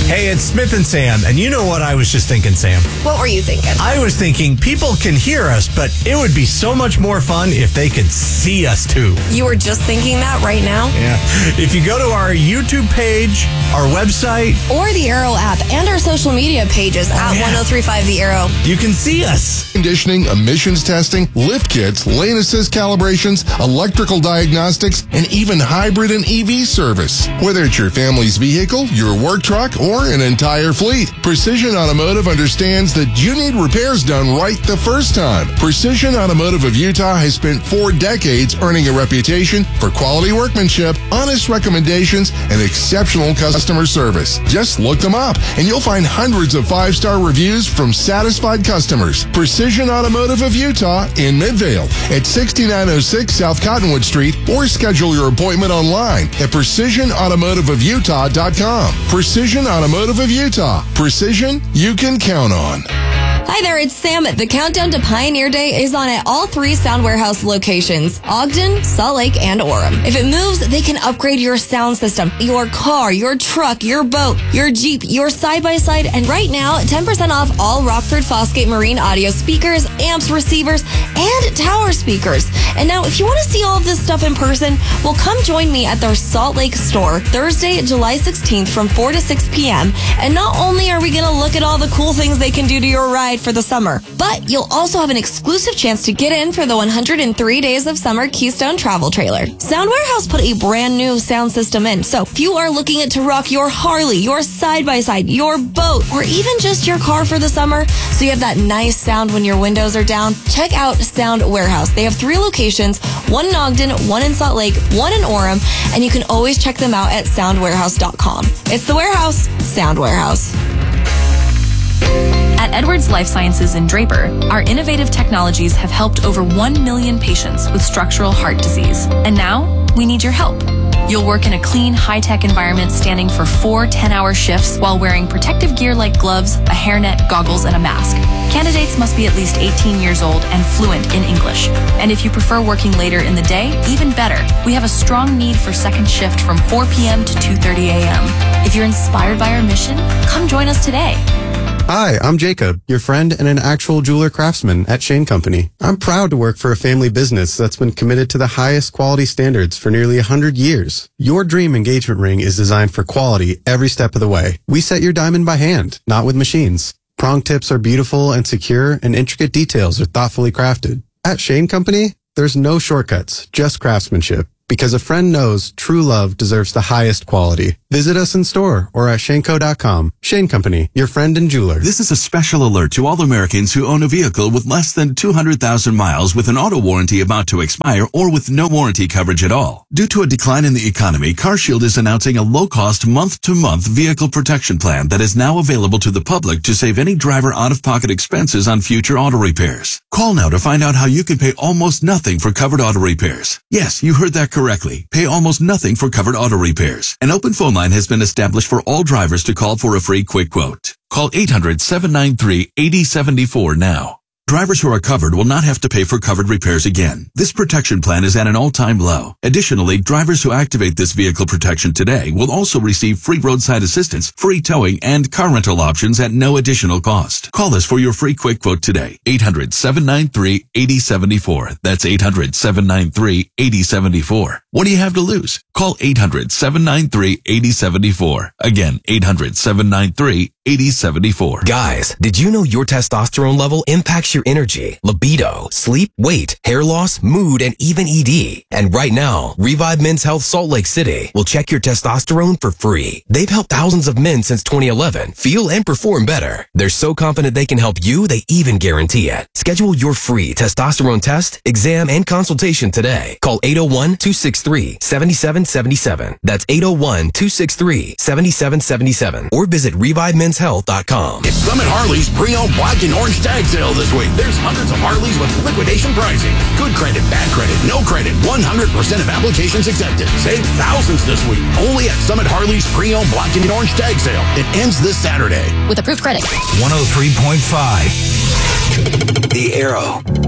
Hey, it's Smith and Sam, and you know what I was just thinking, Sam? What were you thinking? I was thinking people can hear us, but it would be so much more fun if they could see us too. You were just thinking that right now? Yeah. If you go to our YouTube page, our website, or the Arrow app, and our social media pages at 1035 The Arrow, you can see us. Conditioning, emissions testing, lift kits, lane assist calibrations, electrical diagnostics, and even hybrid and EV service. Whether it's your family's vehicle, your work truck, or an entire fleet, Precision Automotive understands that you need repairs done right the first time. Precision Automotive of Utah has spent 4 decades earning a reputation for quality workmanship, honest recommendations, and exceptional customer service. Just look them up, and you'll find hundreds of 5-star reviews from satisfied customers. Precision Automotive of Utah in Midvale at 6906 South Cottonwood Street, or schedule your appointment online at precisionautomotiveofutah.com. Precision Automotive of Utah. Precision you can count on. Hi there, it's Sam. The countdown to Pioneer Day is on at all 3 Sound Warehouse locations, Ogden, Salt Lake, and Orem. If it moves, they can upgrade your sound system, your car, your truck, your boat, your Jeep, your side-by-side, and right now, 10% off all Rockford Fosgate Marine audio speakers, amps, receivers, and tower speakers. And now, if you want to see all of this stuff in person, well, come join me at their Salt Lake store Thursday, July 16th from 4 to 6 p.m. And not only are we going to look at all the cool things they can do to your ride for the summer, but you'll also have an exclusive chance to get in for the 103 Days of Summer Keystone Travel Trailer. Sound Warehouse put a brand new sound system in, so if you are looking to rock your Harley, your side-by-side, your boat, or even just your car for the summer, so you have that nice sound when your windows are down, check out Sound Warehouse. They have 3 locations, one in Ogden, one in Salt Lake, one in Orem, and you can always check them out at soundwarehouse.com. It's the Warehouse, Sound Warehouse. At Edwards Life Sciences in Draper, our innovative technologies have helped over 1 million patients with structural heart disease. And now, we need your help. You'll work in a clean, high-tech environment standing for 4 10-hour shifts while wearing protective gear like gloves, a hairnet, goggles, and a mask. Candidates must be at least 18 years old and fluent in English. And if you prefer working later in the day, even better. We have a strong need for second shift from 4 p.m. to 2:30 a.m. If you're inspired by our mission, come join us today. Hi, I'm Jacob, your friend and an actual jeweler craftsman at Shane Company. I'm proud to work for a family business that's been committed to the highest quality standards for nearly 100 years. Your dream engagement ring is designed for quality every step of the way. We set your diamond by hand, not with machines. Prong tips are beautiful and secure, and intricate details are thoughtfully crafted. At Shane Company, there's no shortcuts, just craftsmanship. Because a friend knows true love deserves the highest quality. Visit us in store or at shaneco.com. Shane Company, your friend and jeweler. This is a special alert to all Americans who own a vehicle with less than 200,000 miles with an auto warranty about to expire or with no warranty coverage at all. Due to a decline in the economy, CarShield is announcing a low-cost month-to-month vehicle protection plan that is now available to the public to save any driver out-of-pocket expenses on future auto repairs. Call now to find out how you can pay almost nothing for covered auto repairs. Yes, you heard that correctly. Pay almost nothing for covered auto repairs. An open phone line has been established for all drivers to call for a free quick quote. Call 800-793-8074 now. Drivers who are covered will not have to pay for covered repairs again. This protection plan is at an all-time low. Additionally, drivers who activate this vehicle protection today will also receive free roadside assistance, free towing, and car rental options at no additional cost. Call us for your free quick quote today. 800-793-8074. That's 800-793-8074. What do you have to lose? Call 800-793-8074. Again, 800-793-8074. Guys, did you know your testosterone level impacts your energy, libido, sleep, weight, hair loss, mood, and even ED? And right now, Revive Men's Health Salt Lake City will check your testosterone for free. They've helped thousands of men since 2011 feel and perform better. They're so confident they can help you, they even guarantee it. Schedule your free testosterone test, exam, and consultation today. Call 801-263-7777. That's 801-263-7777. Or visit ReviveMen'sHealth.com. It's Summit Harley's pre-owned black and orange tag sale this week. There's hundreds of Harleys with liquidation pricing. Good credit, bad credit, no credit, 100% of applications accepted. Save thousands this week. Only at Summit Harley's pre-owned black and orange tag sale. It ends this Saturday. With approved credit. 103.5. The Arrow.